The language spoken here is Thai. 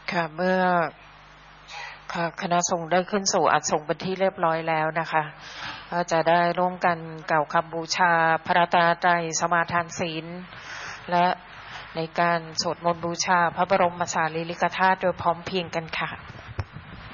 ค่ะเมื่อคณะสงฆ์ได้ขึ้นสู่อัฐสงฆ์เป็นที่เรียบร้อยแล้วนะคะก็จะได้ร่วมกันกล่าวคำบูชาพระรัตนตรัยสมาทานศีลและในการสวดมนต์บูชาพระบรมสารีริกธาตุโดยพร้อมเพรียงกันค่ะ